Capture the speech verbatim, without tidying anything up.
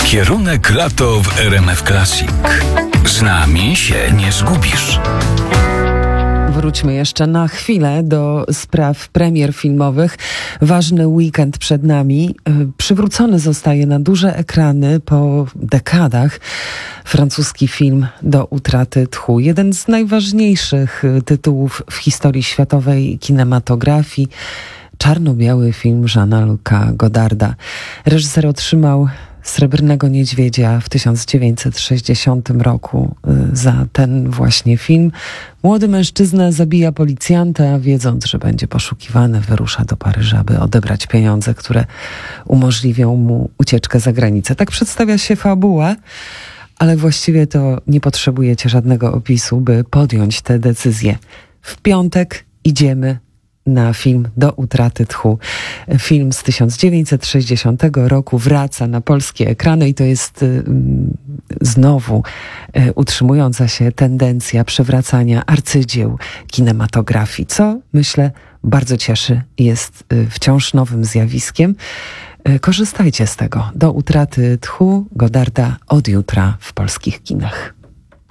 Kierunek lato w R M F Classic. Z nami się nie zgubisz. Wróćmy jeszcze na chwilę do spraw premier filmowych. Ważny weekend przed nami. Przywrócony zostaje na duże ekrany po dekadach francuski film Do utraty tchu. Jeden z najważniejszych tytułów w historii światowej kinematografii. Czarno-biały film Jeana-Luca Godarda. Reżyser otrzymał Srebrnego Niedźwiedzia w tysiąc dziewięćset sześćdziesiątym roku za ten właśnie film. Młody mężczyzna zabija policjanta, wiedząc, że będzie poszukiwany, wyrusza do Paryża, by odebrać pieniądze, które umożliwią mu ucieczkę za granicę. Tak przedstawia się fabuła, ale właściwie to nie potrzebujecie żadnego opisu, by podjąć tę decyzję. W piątek idziemy na film Do utraty tchu. Film z tysiąc dziewięćset sześćdziesiątego roku wraca na polskie ekrany i to jest y, znowu y, utrzymująca się tendencja przywracania arcydzieł kinematografii, co myślę bardzo cieszy i jest y, wciąż nowym zjawiskiem. Y, korzystajcie z tego. Do utraty tchu Godarda od jutra w polskich kinach.